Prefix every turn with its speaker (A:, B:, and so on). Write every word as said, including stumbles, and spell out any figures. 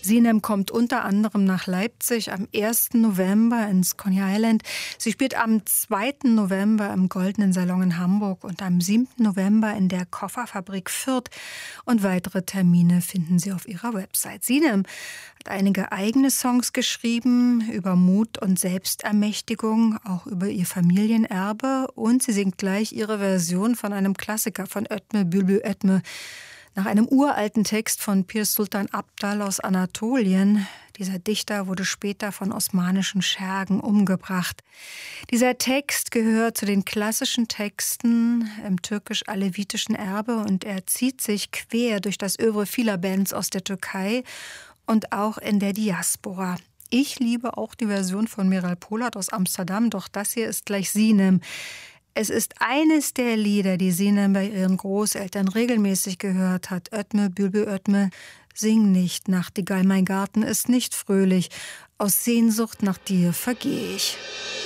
A: Sinem kommt unter anderem nach Leipzig am ersten November ins Coney Island. Sie spielt am zweiten November im Goldenen Salon in Hamburg und am siebten November in der Kofferfabrik Fürth. Und weitere Termine finden Sie auf ihrer Website. Sinem hat einige eigene Songs geschrieben über Mut und Selbstermächtigung, auch über ihr Familienerbe. Und sie singt gleich ihre Version von einem Klassiker von Ötme Bülbül Ötme. Nach einem uralten Text von Pir Sultan Abdal aus Anatolien. Dieser Dichter wurde später von osmanischen Schergen umgebracht. Dieser Text gehört zu den klassischen Texten im türkisch-alevitischen Erbe und er zieht sich quer durch das Œuvre vieler Bands aus der Türkei und auch in der Diaspora. Ich liebe auch die Version von Meral Polat aus Amsterdam, doch das hier ist gleich Sinem. Es ist eines der Lieder, die Sinem bei ihren Großeltern regelmäßig gehört hat. Ötme, Bülbül Ötme, sing nicht, Nachtigall, mein Garten ist nicht fröhlich. Aus Sehnsucht nach dir vergeh ich.